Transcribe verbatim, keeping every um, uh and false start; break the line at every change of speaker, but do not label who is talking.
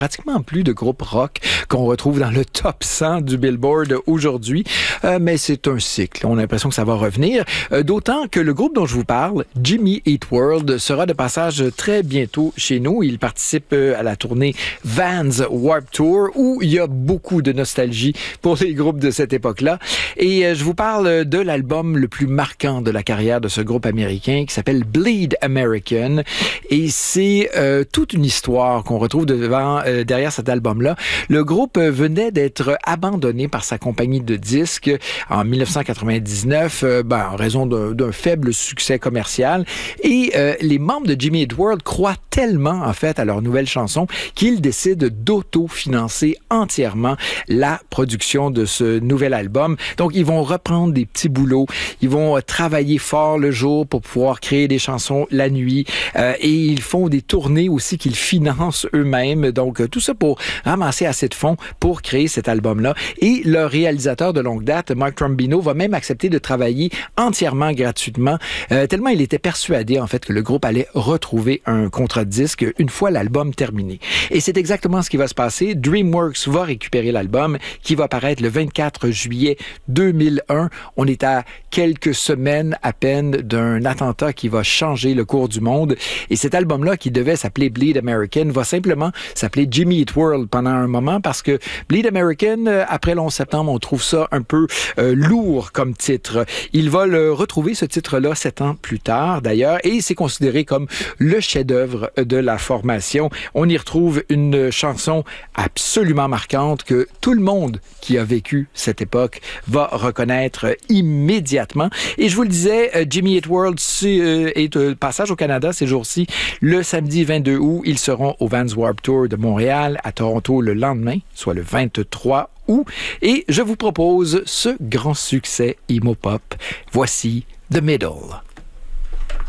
Pratiquement plus de groupes rock qu'on retrouve dans le top cent du Billboard aujourd'hui, euh, mais c'est un cycle. On a l'impression que ça va revenir, euh, d'autant que le groupe dont je vous parle, Jimmy Eat World, sera de passage très bientôt chez nous. Il participe euh, à la tournée Vans Warped Tour, où il y a beaucoup de nostalgie pour les groupes de cette époque-là. Et euh, je vous parle de l'album le plus marquant de la carrière de ce groupe américain, qui s'appelle Bleed American. Et c'est euh, toute une histoire qu'on retrouve devant euh, derrière cet album-là. Le groupe venait d'être abandonné par sa compagnie de disques en dix-neuf cent quatre-vingt-dix-neuf, euh, ben, en raison d'un, d'un faible succès commercial. Et euh, les membres de Jimmy Eat World croient tellement, en fait, à leur nouvelle chanson qu'ils décident d'auto-financer entièrement la production de ce nouvel album. Donc, ils vont reprendre des petits boulots. Ils vont euh, travailler fort le jour pour pouvoir créer des chansons la nuit. Euh, et ils font des tournées aussi qu'ils financent eux-mêmes. Donc, tout ça pour ramasser assez de fonds pour créer cet album-là. Et le réalisateur de longue date, Mark Trombino, va même accepter de travailler entièrement gratuitement, euh, tellement il était persuadé, en fait, que le groupe allait retrouver un contrat de disque une fois l'album terminé. Et c'est exactement ce qui va se passer. DreamWorks va récupérer l'album qui va paraître le vingt-quatre juillet deux mille un. On est à quelques semaines à peine d'un attentat qui va changer le cours du monde. Et cet album-là, qui devait s'appeler Bleed American, va simplement s'appeler Jimmy Eat World pendant un moment parce que Bleed American, euh, après le onze septembre, on trouve ça un peu euh, lourd comme titre. Il va le retrouver, ce titre-là, sept ans plus tard, d'ailleurs, et c'est considéré comme le chef-d'œuvre de la formation. On y retrouve une chanson absolument marquante que tout le monde qui a vécu cette époque va reconnaître immédiatement. Et je vous le disais, euh, Jimmy Eat World c'est, euh, est de passage au Canada ces jours-ci. Le samedi vingt-deux août, ils seront au Vans Warped Tour de Montréal, à Toronto le lendemain, soit le vingt-trois août. Et je vous propose ce grand succès emo-pop. Voici The Middle.